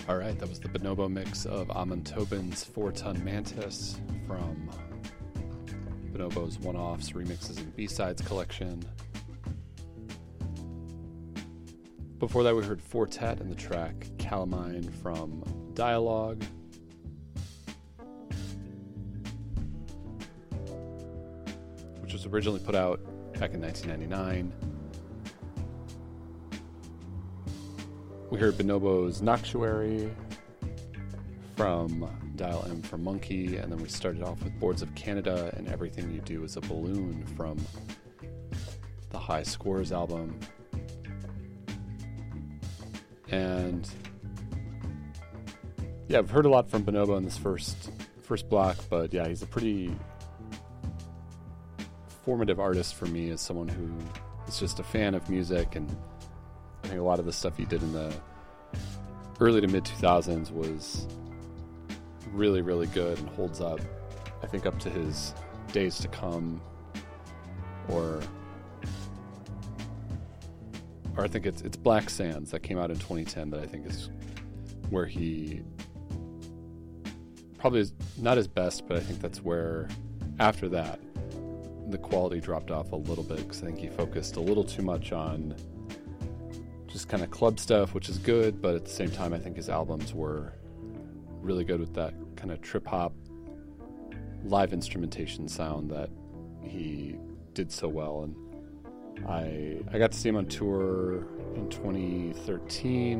All right, that was the Bonobo mix of Amon Tobin's 4-Ton Mantis from Bonobo's One-Offs, Remixes, and B-Sides collection. Before that, we heard Fortet and the track Calamine from Dialogue. Which was originally put out back in 1999. We heard Bonobo's Noctuary from Dial M for Monkey, and then we started off with Boards of Canada and Everything You Do Is a Balloon from the High Scores album. And yeah, I've heard a lot from Bonobo in this first block, but yeah, he's a pretty formative artist for me as someone who is just a fan of music, and I think a lot of the stuff he did in the early to mid 2000s was really, really good and holds up, I think, up to his Days to Come, or I think it's Black Sands that came out in 2010 that I think is where he probably is not his best, but I think that's where after that the quality dropped off a little bit, because I think he focused a little too much on just kind of club stuff, which is good, but at the same time I think his albums were really good with that kind of trip-hop live instrumentation sound that he did so well. And I got to see him on tour in 2013